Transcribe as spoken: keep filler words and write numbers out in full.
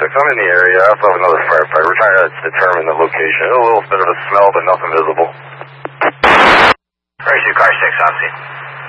six, I'm in the area. I also have another firefighter. We're trying to determine the location. A little bit of a smell, but nothing visible. Rescue car six, Oxy.